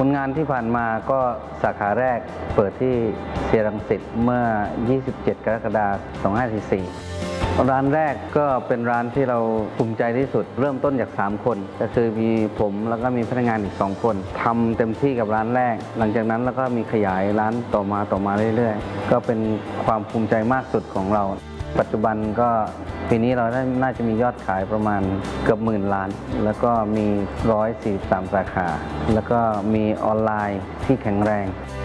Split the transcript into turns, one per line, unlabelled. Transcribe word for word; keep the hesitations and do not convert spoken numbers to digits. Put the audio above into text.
ลงานที่ผ่านมาก็สาขาแรกเปิดที่เซียรังสิตเมื่อ ยี่สิบเจ็ด กรกฎาคม สองพันห้าร้อยสี่สิบสี่ ร้านแรกก็เป็นร้านที่เราภูมิใจที่สุดเริ่มต้นจากสามคนก็คือมีผมแล้วก็มีพนักงานอีกสองคนทำเต็มที่กับร้านแรกหลังจากนั้นแล้วก็มีขยายร้านต่อมาต่อมาเรื่อยๆก็เป็นความภูมิใจมากสุดของเราปัจจุบันก็ปีนี้เราน่าจะมียอดขายประมาณเกือบหมื่นล้านแล้วก็มีหนึ่งร้อยสี่สิบสามสาขาแล้วก็มีออนไลน์ที่แข็งแรง